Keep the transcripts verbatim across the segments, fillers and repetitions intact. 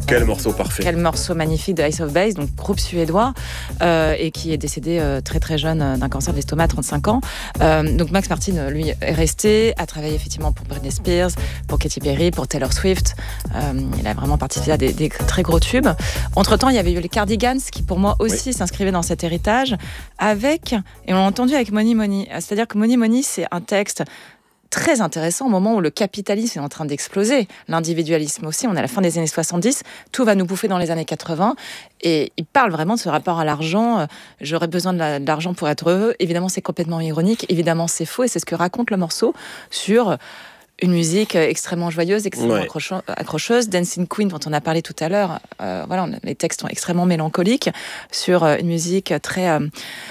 Quel euh, morceau parfait. Quel morceau magnifique de Ace of Base, donc groupe suédois, euh, et qui est décédé euh, très très jeune euh, d'un cancer de l'estomac à trente-cinq ans. Euh, donc Max Martin, lui, est resté, a travaillé effectivement pour Britney Spears, pour Katy Perry, pour Taylor Swift. Euh, il a vraiment participé à des, des très gros tubes. Entre-temps, il y avait eu les Cardigans, qui pour moi aussi oui. s'inscrivaient dans cet héritage, avec, et on l'a entendu avec Money Money. C'est-à-dire que Money Money, c'est un texte très intéressant au moment où le capitalisme est en train d'exploser, l'individualisme aussi, on est à la fin des années soixante-dix, tout va nous bouffer dans les années quatre-vingts, et il parle vraiment de ce rapport à l'argent, euh, j'aurais besoin de, la, de l'argent pour être heureux, évidemment c'est complètement ironique, évidemment c'est faux, et c'est ce que raconte le morceau sur une musique extrêmement joyeuse, extrêmement ouais. accroche- accrocheuse, Dancing Queen dont on a parlé tout à l'heure, euh, voilà, on a, les textes sont extrêmement mélancoliques, sur euh, une musique très... Euh,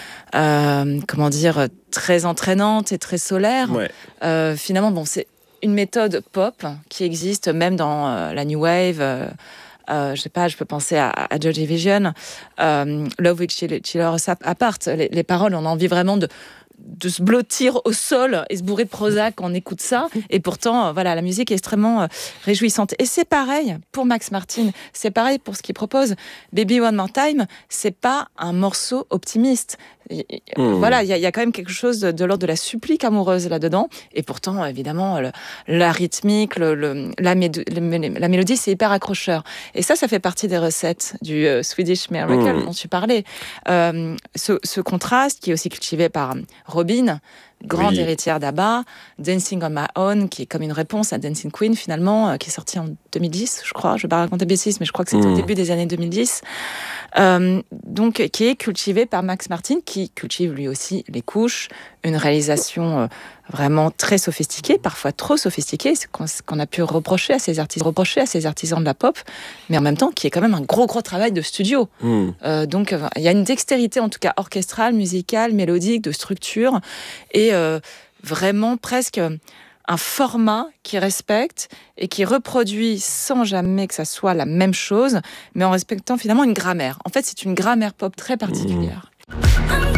Euh, comment dire, très entraînante et très solaire. Ouais. Euh, finalement, bon, c'est une méthode pop qui existe même dans euh, la New Wave. Euh, euh, je sais pas, je peux penser à, à Joy Division, euh, Love Will Chill Us Apart. Les, les paroles, on a envie vraiment de de se blottir au sol et se bourrer de Prozac quand on écoute ça. Et pourtant, euh, voilà, la musique est extrêmement euh, réjouissante. Et c'est pareil pour Max Martin. C'est pareil pour ce qu'il propose. Baby One More Time, c'est pas un morceau optimiste. Mmh. Voilà, il y, y a quand même quelque chose de, de l'ordre de la supplique amoureuse là-dedans. Et pourtant, évidemment, le, la rythmique, le, le, la, médo- le, la mélodie, c'est hyper accrocheur. Et ça, ça fait partie des recettes du euh, Swedish Miracle mmh. dont tu parlais. Euh, ce, ce contraste qui est aussi cultivé par Robyn, grande oui. héritière d'ABBA, Dancing on My Own, qui est comme une réponse à Dancing Queen finalement, euh, qui est sortie en deux mille dix, je crois. Je ne vais pas raconter bêtises, mais je crois que c'était mmh. au début des années deux mille dix. Euh, donc, qui est cultivé par Max Martin, qui cultive lui aussi les couches, une réalisation euh, vraiment très sophistiquée, parfois trop sophistiquée, c'est ce qu'on a pu reprocher à ces artistes, reprocher à ces artisans de la pop, mais en même temps qui est quand même un gros gros travail de studio. Mmh. Euh, donc, il euh, y a une dextérité en tout cas orchestrale, musicale, mélodique, de structure, et euh, vraiment presque un format qui respecte et qui reproduit sans jamais que ça soit la même chose, mais en respectant finalement une grammaire. En fait, c'est une grammaire pop très particulière. Mmh.